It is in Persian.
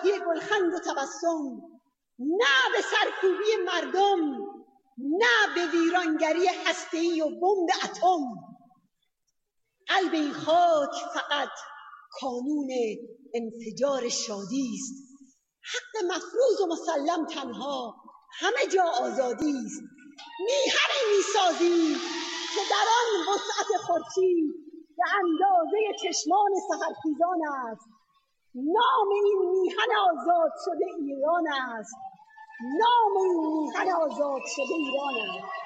شادی گلخند و تبسم، نه به سرکوبی مردم، نه به ویرانگری هسته‌ای و بمب اتم. قلب این خاک فقط کانون انفجار شادی است. حق مفروض و مسلم تنها همه جا آزادی است. میهنی میسازیم که در آن وسعت خورشید به اندازه چشمان سحرخیزان است. نام این میهن آزاد شده ایران است. نام این میهن آزاد شده ایران است.